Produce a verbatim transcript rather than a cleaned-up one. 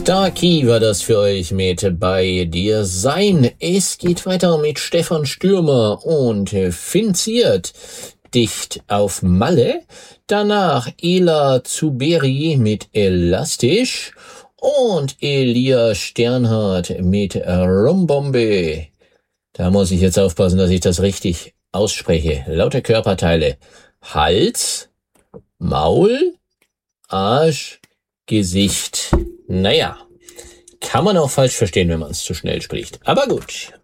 Starkey war das für euch mit Bei dir sein. Es geht weiter mit Stefan Stürmer und Finn Ziert, Dicht auf Malle. Danach Ela Zuberi mit Elastisch und Elia Sternhardt mit Rumbombe. Da muss ich jetzt aufpassen, dass ich das richtig ausspreche. Lauter Körperteile. Hals, Maul, Arsch, Gesicht. Naja, kann man auch falsch verstehen, wenn man es zu schnell spricht. Aber gut.